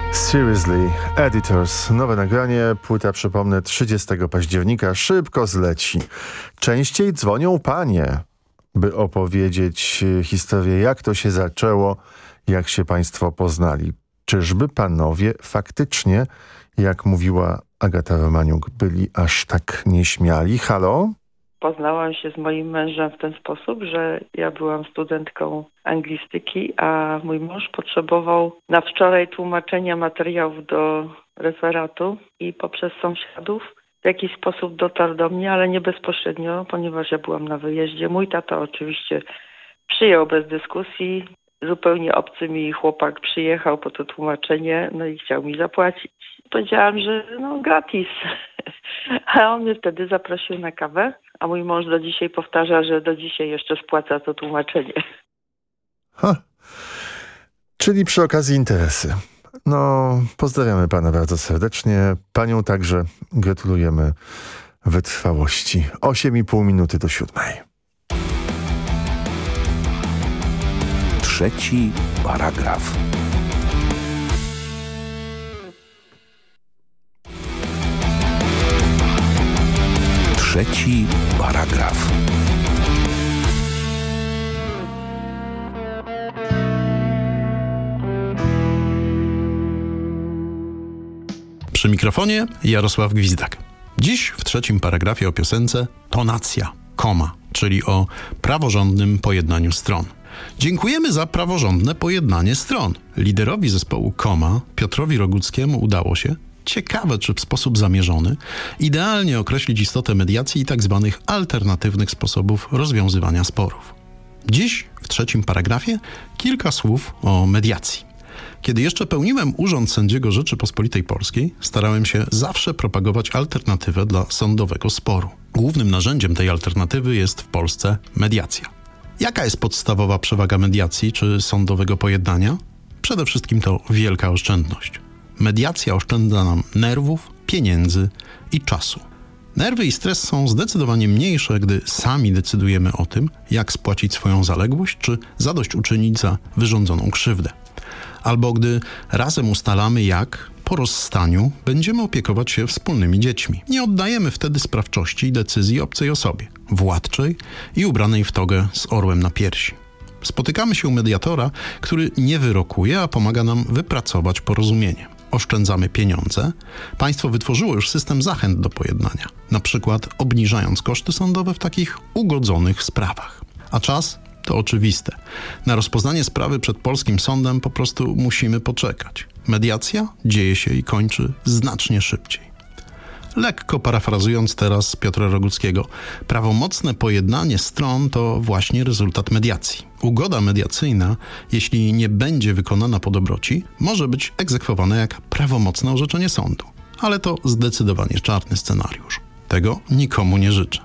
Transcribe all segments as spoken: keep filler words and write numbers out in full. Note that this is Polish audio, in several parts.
Seriously, Editors. Nowe nagranie, płyta, przypomnę, trzydziestego października. Szybko zleci. Częściej dzwonią panie, by opowiedzieć historię, jak to się zaczęło, jak się państwo poznali. Czyżby panowie faktycznie, jak mówiła Agata Romaniuk, byli aż tak nieśmiali? Halo? Poznałam się z moim mężem w ten sposób, że ja byłam studentką anglistyki, a mój mąż potrzebował na wczoraj tłumaczenia materiałów do referatu i poprzez sąsiadów w jakiś sposób dotarł do mnie, ale nie bezpośrednio, ponieważ ja byłam na wyjeździe. Mój tata oczywiście przyjął bez dyskusji. Zupełnie obcy mi chłopak przyjechał po to tłumaczenie, no i chciał mi zapłacić. Powiedziałam, że no gratis. A on mnie wtedy zaprosił na kawę, a mój mąż do dzisiaj powtarza, że do dzisiaj jeszcze spłaca to tłumaczenie. Ha. Czyli przy okazji interesy. No, pozdrawiamy pana bardzo serdecznie. Panią także gratulujemy wytrwałości. Osiem i pół minuty do siódmej. Trzeci paragraf. Trzeci paragraf. Przy mikrofonie Jarosław Gwizdak. Dziś w trzecim paragrafie o piosence tonacja, koma, czyli o praworządnym pojednaniu stron. Dziękujemy za praworządne pojednanie stron. Liderowi zespołu Koma, Piotrowi Roguckiemu, udało się, ciekawe czy w sposób zamierzony, idealnie określić istotę mediacji i tak zwanych alternatywnych sposobów rozwiązywania sporów. Dziś w trzecim paragrafie kilka słów o mediacji. Kiedy jeszcze pełniłem urząd sędziego Rzeczypospolitej Polskiej, starałem się zawsze propagować alternatywę dla sądowego sporu. Głównym narzędziem tej alternatywy jest w Polsce mediacja. Jaka jest podstawowa przewaga mediacji czy sądowego pojednania? Przede wszystkim to wielka oszczędność. Mediacja oszczędza nam nerwów, pieniędzy i czasu. Nerwy i stres są zdecydowanie mniejsze, gdy sami decydujemy o tym, jak spłacić swoją zaległość czy zadośćuczynić za wyrządzoną krzywdę. Albo gdy razem ustalamy, jak po rozstaniu będziemy opiekować się wspólnymi dziećmi. Nie oddajemy wtedy sprawczości i decyzji obcej osobie, władczej i ubranej w togę z orłem na piersi. Spotykamy się u mediatora, który nie wyrokuje, a pomaga nam wypracować porozumienie. Oszczędzamy pieniądze. Państwo wytworzyło już system zachęt do pojednania, na przykład obniżając koszty sądowe w takich ugodzonych sprawach. A czas? To oczywiste. Na rozpoznanie sprawy przed polskim sądem po prostu musimy poczekać. Mediacja dzieje się i kończy znacznie szybciej. Lekko parafrazując teraz Piotra Roguckiego, prawomocne pojednanie stron to właśnie rezultat mediacji. Ugoda mediacyjna, jeśli nie będzie wykonana po dobroci, może być egzekwowana jak prawomocne orzeczenie sądu. Ale to zdecydowanie czarny scenariusz. Tego nikomu nie życzę.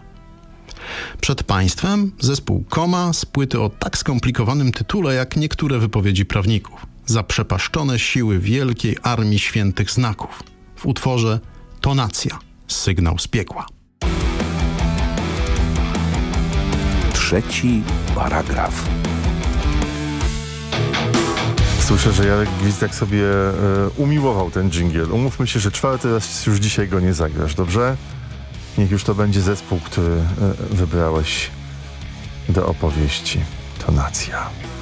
Przed państwem zespół Koma z płyty o tak skomplikowanym tytule jak niektóre wypowiedzi prawników. Zaprzepaszczone siły wielkiej armii świętych znaków. W utworze Tonacja, sygnał z piekła. Trzeci paragraf. Słyszę, że Jarek Gwizdak sobie e, umiłował ten dżingiel. Umówmy się, że czwarty raz już dzisiaj go nie zagrasz, dobrze? Niech już to będzie zespół, który e, wybrałeś do opowieści. Tonacja.